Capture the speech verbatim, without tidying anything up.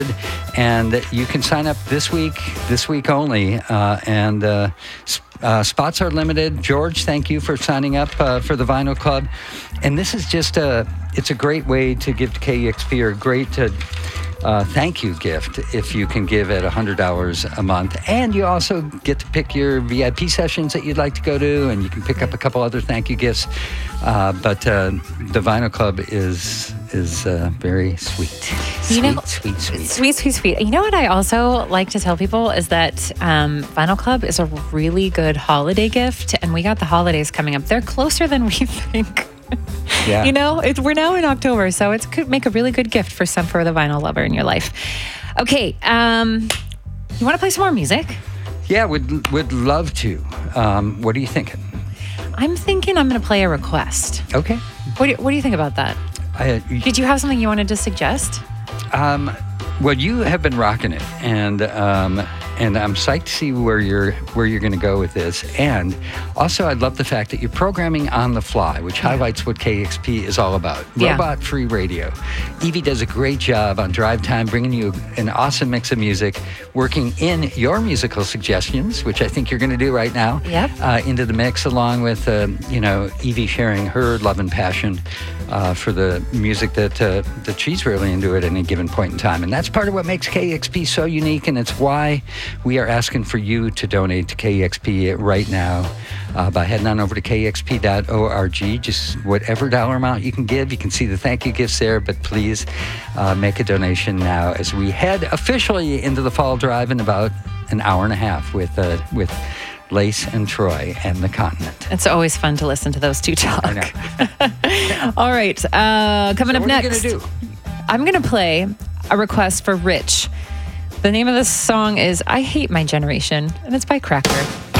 And you can sign up this week, this week only. Uh, and uh, uh, spots are limited. George, thank you for signing up uh, for the Vinyl Club. And this is just a, it's a great way to give to K E X P, or a great uh, uh, thank you gift if you can give at one hundred dollars a month. And you also get to pick your V I P sessions that you'd like to go to, and you can pick up a couple other thank you gifts. Uh, but uh, the Vinyl Club is is uh, very sweet. Sweet, you know, sweet, sweet. Sweet, sweet, sweet. You know what I also like to tell people is that um, Vinyl Club is a really good holiday gift, and we got the holidays coming up. They're closer than we think. Yeah. You know, it, we're now in October, so it could make a really good gift for some for the vinyl lover in your life. Okay, um, you want to play some more music? Yeah, would would love to. Um, what are you thinking? I'm thinking I'm going to play a request. Okay. What do you, what do you think about that? I, Did you have something you wanted to suggest? Um, well, you have been rocking it, and um, and I'm psyched to see where you're where you're going to go with this. And also, I love the fact that you're programming on the fly, which Yeah. highlights what K E X P is all about. Yeah. Robot-free radio. Evie does a great job on Drive Time, bringing you an awesome mix of music, working in your musical suggestions, which I think you're going to do right now, Yep. uh, into the mix, along with uh, you know Evie sharing her love and passion uh, for the music that uh, that she's really into at any given point in time. And that's part of what makes K E X P so unique, and it's why we are asking for you to donate to K E X P right now uh, by heading on over to K E X P dot org. Just whatever dollar amount you can give. You can see the thank you gifts there, but please uh, make a donation now as we head officially into the fall drive in about an hour and a half with uh, with Lace and Troy and the Continent. It's always fun to listen to those two talk. I know. All right, uh, coming So up what are you next, gonna do? I'm going to play a request for Rich. The name of this song is I Hate My Generation, and it's by Cracker.